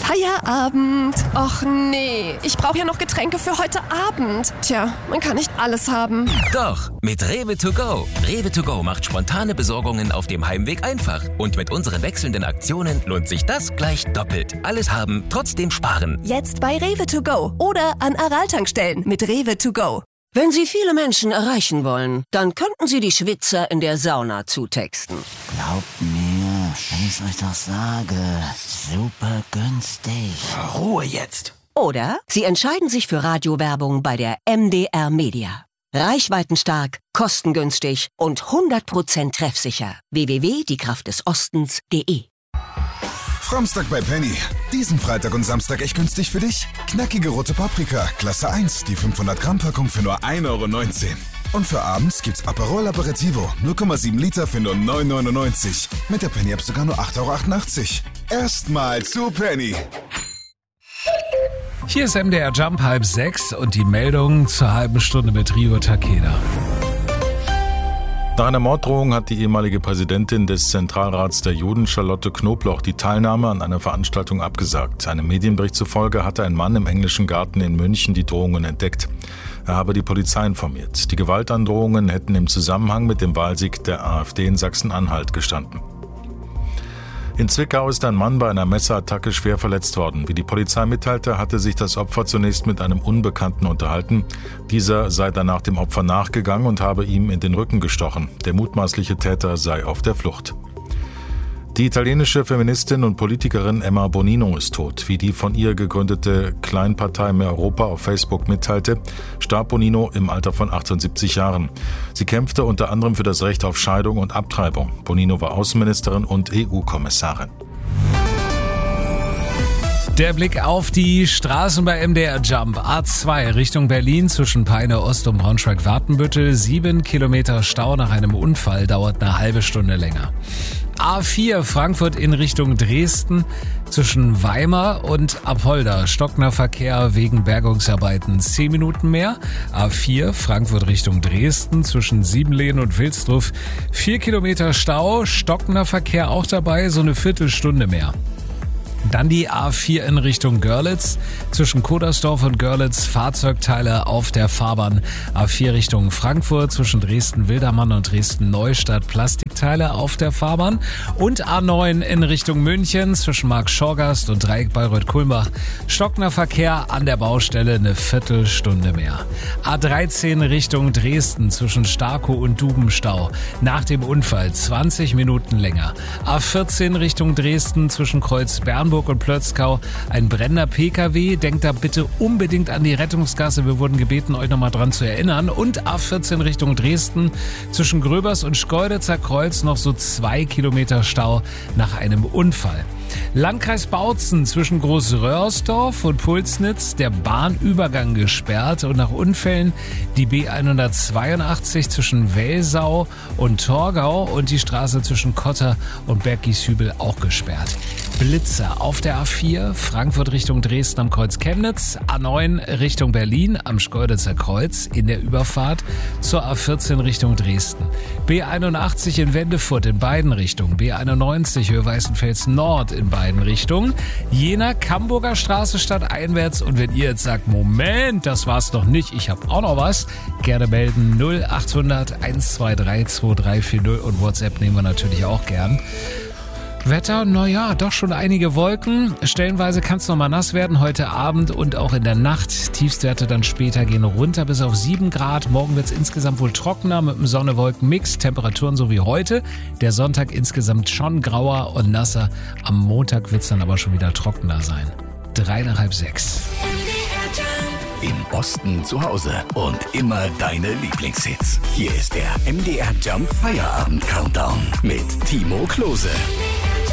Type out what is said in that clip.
Feierabend. Och nee, ich brauche ja noch Getränke für heute Abend. Tja, man kann nicht alles haben. Doch, mit Rewe to go. Rewe to go macht spontane Besorgungen auf dem Heimweg einfach. Und mit unseren wechselnden Aktionen lohnt sich das gleich doppelt. Alles haben, trotzdem sparen. Jetzt bei Rewe to go oder an Aral-Tankstellen mit Rewe to go. Wenn Sie viele Menschen erreichen wollen, dann könnten Sie die Schwitzer in der Sauna zutexten. Glaubt mir, wenn ich's euch doch sage, super günstig. Ruhe jetzt. Oder Sie entscheiden sich für Radiowerbung bei der MDR Media. Reichweitenstark, kostengünstig und 100% treffsicher. www.diekraftdesostens.de. Samstag bei Penny. Diesen Freitag und Samstag echt günstig für dich? Knackige rote Paprika, Klasse 1, die 500 Gramm Packung für nur 1,19 Euro. Und für abends gibt's Aperol Aperitivo, 0,7 Liter für nur 9,99 €. Mit der Penny-App sogar nur 8,88 €. Erstmal zu Penny. Hier ist MDR Jump 5:30 und die Meldung zur halben Stunde mit Rio Takeda. Nach einer Morddrohung hat die ehemalige Präsidentin des Zentralrats der Juden, Charlotte Knobloch, die Teilnahme an einer Veranstaltung abgesagt. Einem Medienbericht zufolge hatte ein Mann im Englischen Garten in München die Drohungen entdeckt. Er habe die Polizei informiert. Die Gewaltandrohungen hätten im Zusammenhang mit dem Wahlsieg der AfD in Sachsen-Anhalt gestanden. In Zwickau ist ein Mann bei einer Messerattacke schwer verletzt worden. Wie die Polizei mitteilte, hatte sich das Opfer zunächst mit einem Unbekannten unterhalten. Dieser sei danach dem Opfer nachgegangen und habe ihm in den Rücken gestochen. Der mutmaßliche Täter sei auf der Flucht. Die italienische Feministin und Politikerin Emma Bonino ist tot. Wie die von ihr gegründete Kleinpartei Mehr Europa auf Facebook mitteilte, starb Bonino im Alter von 78 Jahren. Sie kämpfte unter anderem für das Recht auf Scheidung und Abtreibung. Bonino war Außenministerin und EU-Kommissarin. Der Blick auf die Straßen bei MDR Jump. A2 Richtung Berlin zwischen Peine Ost und Braunschweig-Wartenbüttel. 7 Kilometer Stau nach einem Unfall, dauert eine halbe Stunde länger. A4 Frankfurt in Richtung Dresden zwischen Weimar und Apolda. Stockender Verkehr wegen Bergungsarbeiten 10 Minuten mehr. A4 Frankfurt Richtung Dresden zwischen Siebenlehn und Wilsdruff 4 Kilometer Stau. Stockender Verkehr auch dabei, so eine Viertelstunde mehr. Dann die A4 in Richtung Görlitz. Zwischen Kodersdorf und Görlitz Fahrzeugteile auf der Fahrbahn. A4 Richtung Frankfurt zwischen Dresden-Wildermann und Dresden-Neustadt Plastikteile auf der Fahrbahn. Und A9 in Richtung München zwischen Markt-Schorgast und Dreieck Bayreuth-Kulmbach. Stockender Verkehr an der Baustelle eine Viertelstunde mehr. A13 Richtung Dresden zwischen Starkow und Dubenstau. Nach dem Unfall 20 Minuten länger. A14 Richtung Dresden zwischen Kreuz-Bernburg und Plötzkau, ein brennender PKW. Denkt da bitte unbedingt an die Rettungsgasse. Wir wurden gebeten, euch nochmal dran zu erinnern. Und A14 Richtung Dresden zwischen Gröbers und Schkeuditzer Kreuz noch so 2 Kilometer Stau nach einem Unfall. Landkreis Bautzen zwischen Großröhrsdorf und Pulsnitz, der Bahnübergang gesperrt und nach Unfällen die B182 zwischen Welsau und Torgau und die Straße zwischen Kotter und Berggieshübel auch gesperrt. Blitzer auf der A4, Frankfurt Richtung Dresden am Kreuz Chemnitz, A9 Richtung Berlin am Schkeuditzer Kreuz in der Überfahrt zur A14 Richtung Dresden. B81 in Wendefurt in beiden Richtungen, B91 Höhe Weißenfels Nord in beiden Richtungen, Jena Camburger Straße stadteinwärts. Und wenn ihr jetzt sagt, Moment, das war's noch nicht, ich habe auch noch was, gerne melden 0800 123 2340 und WhatsApp nehmen wir natürlich auch gern. Wetter, naja, doch schon einige Wolken. Stellenweise kann es nochmal nass werden heute Abend und auch in der Nacht. Tiefstwerte dann später gehen runter bis auf 7 Grad. Morgen wird es insgesamt wohl trockener mit einem Sonne-Wolken-Mix. Temperaturen so wie heute. Der Sonntag insgesamt schon grauer und nasser. Am Montag wird es dann aber schon wieder trockener sein. 5:03. Im Osten zu Hause und immer deine Lieblingshits. Hier ist der MDR Jump Feierabend Countdown mit Timo Klose.